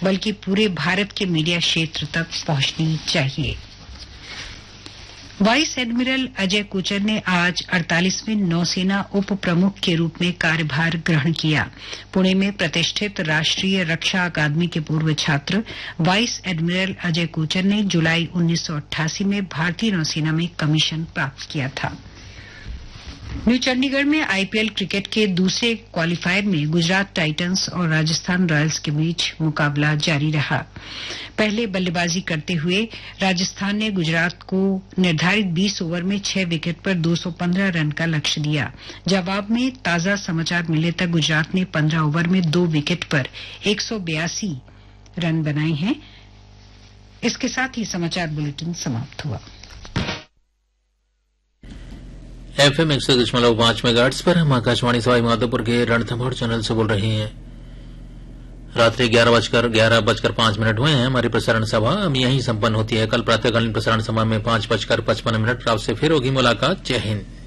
बल्कि पूरे भारत के मीडिया क्षेत्र तक पहुंचनी चाहिए। वाइस एडमिरल अजय कोचर ने आज 48वें नौसेना उप प्रमुख के रूप में कार्यभार ग्रहण किया। पुणे में प्रतिष्ठित राष्ट्रीय रक्षा अकादमी के पूर्व छात्र वाइस एडमिरल अजय कोचर ने जुलाई 1988 में भारतीय नौसेना में कमीशन प्राप्त किया था। न्यू चंडीगढ़ में आईपीएल क्रिकेट के दूसरे क्वालीफायर में गुजरात टाइटंस और राजस्थान रॉयल्स के बीच मुकाबला जारी रहा। पहले बल्लेबाजी करते हुए राजस्थान ने गुजरात को निर्धारित 20 ओवर में 6 विकेट पर 215 रन का लक्ष्य दिया। जवाब में ताजा समाचार मिलने तक गुजरात ने 15 ओवर में 2 विकेट पर 182 रन बनाए हैं। इसके साथ ही समाचार बुलेटिन समाप्त हुआ। FM 100.5 मेगाहर्ट्ज पर हम आकाशवाणी सवाई माधोपुर के रणथंभौर चैनल से बोल रहे हैं। रात्रि 11:05 हुए हैं। हमारी प्रसारण सभा अब यहीं संपन्न होती है। कल प्रातःकालीन प्रसारण सभा में 5:55 रात से फिर होगी मुलाकात। जय हिंद।